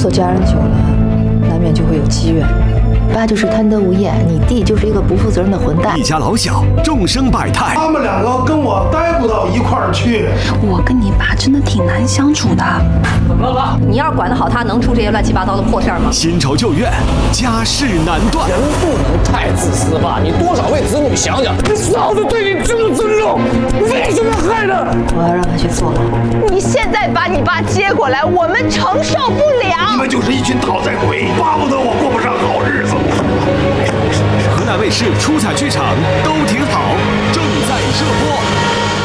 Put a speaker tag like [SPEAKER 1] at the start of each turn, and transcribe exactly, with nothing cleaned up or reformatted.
[SPEAKER 1] 做家人久了，难免就会有积怨。爸就是贪得无厌，你弟就是一个不负责任的混蛋。
[SPEAKER 2] 一家老小，众生百态。
[SPEAKER 3] 他们两个跟我待不到一块儿去。
[SPEAKER 4] 我跟你爸真的挺难相处的。
[SPEAKER 5] 怎么了？你要是管得好他，能出这些乱七八糟的破事儿吗？
[SPEAKER 2] 新仇旧怨，家事难断。
[SPEAKER 6] 人不能太自私吧？你多少为子女想想。你嫂子对你这么尊重，为什么害他？
[SPEAKER 1] 我要让他去坐牢。
[SPEAKER 7] 你现在把你爸接过来，我们承受不了。
[SPEAKER 3] 你们就是一群讨债鬼，巴不得我过不上好日子。
[SPEAKER 2] 河南卫视出彩剧场都挺好，正在热播。